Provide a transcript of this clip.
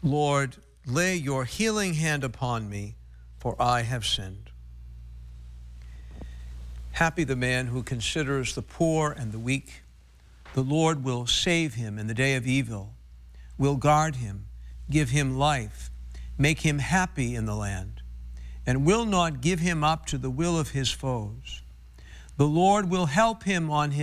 Lord, lay your healing hand upon me, for I have sinned. Happy the man who considers the poor and the weak. The Lord will save him in the day of evil, will guard him, give him life, make him happy in the land, and will not give him up to the will of his foes. The Lord will help him on his